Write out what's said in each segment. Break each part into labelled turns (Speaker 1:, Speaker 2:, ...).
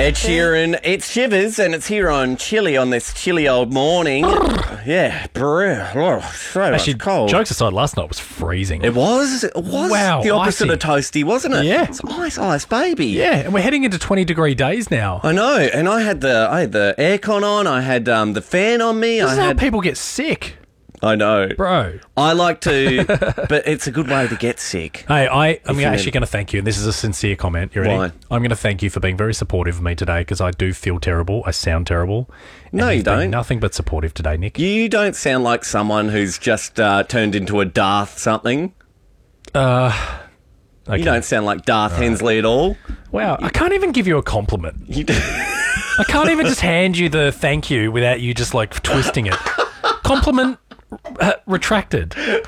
Speaker 1: Ed Sheeran, it's Shivers, and it's here on Chilly on this chilly old morning. Yeah, so
Speaker 2: Actually,
Speaker 1: cold.
Speaker 2: jokes aside, last night was freezing.
Speaker 1: It was
Speaker 2: Wow,
Speaker 1: the opposite
Speaker 2: icy.
Speaker 1: of toasty, wasn't it?
Speaker 2: Yeah.
Speaker 1: It's ice, baby.
Speaker 2: Yeah, and we're heading into 20-degree days now.
Speaker 1: I know, and I had the aircon on, I had the fan on me.
Speaker 2: This is how people get sick,
Speaker 1: I know.
Speaker 2: bro.
Speaker 1: I like to, but it's a good way to get sick.
Speaker 2: Hey, I'm
Speaker 1: you
Speaker 2: actually
Speaker 1: mean-
Speaker 2: going to thank you, and this is a sincere comment. You ready?
Speaker 1: Why?
Speaker 2: I'm going to thank you for being very supportive of me today, because I do feel terrible. I sound terrible. And
Speaker 1: No, you
Speaker 2: you've been
Speaker 1: don't.
Speaker 2: Nothing but supportive today, Nick.
Speaker 1: You don't sound like someone who's just turned into a Darth something.
Speaker 2: Okay.
Speaker 1: You don't sound like Darth Hensley at all.
Speaker 2: Wow, I can't even give you a compliment.
Speaker 1: You
Speaker 2: I can't even just hand you the thank you without you just like twisting it. Compliment retracted,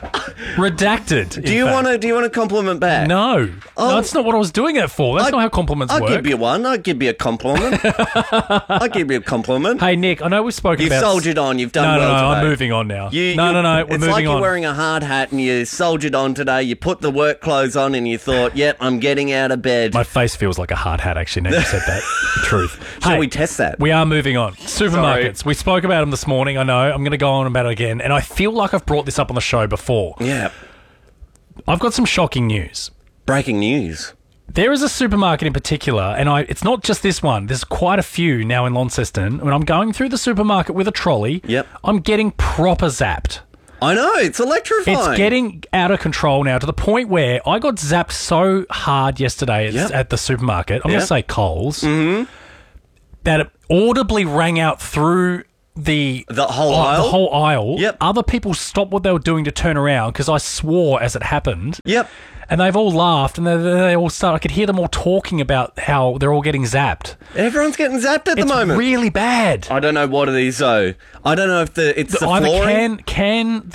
Speaker 2: redacted.
Speaker 1: Do you want a compliment back?
Speaker 2: No, no, that's not what I was doing it for. That's not how compliments
Speaker 1: I'll
Speaker 2: work.
Speaker 1: give you one. I'll give you a compliment. I'll give you a compliment.
Speaker 2: Hey Nick, I know we've spoken
Speaker 1: You've
Speaker 2: about.
Speaker 1: soldiered on. You've done
Speaker 2: No,
Speaker 1: well today.
Speaker 2: I'm moving on now.
Speaker 1: No,
Speaker 2: we're
Speaker 1: it's
Speaker 2: moving
Speaker 1: like
Speaker 2: on.
Speaker 1: you're wearing a hard hat and you soldiered on today. You put the work clothes on and you thought, yep, I'm getting out of bed.
Speaker 2: My face feels like a hard hat, actually, now you said that. Truth.
Speaker 1: Shall
Speaker 2: Hey,
Speaker 1: we test that?
Speaker 2: We are moving on. Supermarkets. We spoke about them this morning, I know. I'm going to go on about it again. And I feel like I've brought this up on the show before.
Speaker 1: Yeah.
Speaker 2: I've got some shocking news.
Speaker 1: Breaking news.
Speaker 2: There is a supermarket in particular, and it's not just this one. There's quite a few now in Launceston. When I'm going through the supermarket with a trolley,
Speaker 1: Yep.
Speaker 2: I'm getting proper zapped.
Speaker 1: I know, it's electrifying.
Speaker 2: It's getting out of control now to the point where I got zapped so hard yesterday at the supermarket. I'm going to say Coles. Mm-hmm. That it audibly rang out through the
Speaker 1: whole aisle?
Speaker 2: The whole aisle.
Speaker 1: Yep.
Speaker 2: Other people stopped what they were doing to turn around because I swore as it happened.
Speaker 1: Yep.
Speaker 2: And they've all laughed, and they all started. I could hear them all talking about how they're all getting zapped.
Speaker 1: Everyone's getting zapped at the moment.
Speaker 2: It's really bad.
Speaker 1: I don't know what it is though. I don't know if it's the
Speaker 2: Either
Speaker 1: flooring.
Speaker 2: can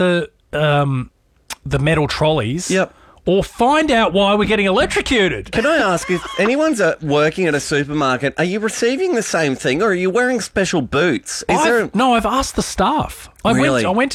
Speaker 2: the metal trolleys.
Speaker 1: Yep.
Speaker 2: Or find out why we're getting electrocuted.
Speaker 1: Can I ask if anyone's working at a supermarket, are you receiving the same thing or are you wearing special boots?
Speaker 2: No, I've asked the staff.
Speaker 1: Really?
Speaker 2: I went to